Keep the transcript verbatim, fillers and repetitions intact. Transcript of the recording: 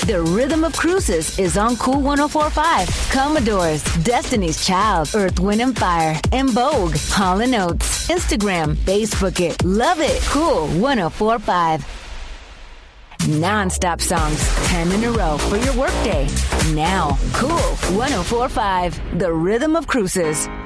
The Rhythm of Cruises is on Cool ten forty-five. Commodores, Destiny's Child, Earth, Wind and Fire, and Vogue, Hall and Oates. Instagram, Facebook it, love it. Cool ten forty-five. Non-stop songs, ten in a row for your workday. Now, Cool ten forty-five, The Rhythm of Cruises.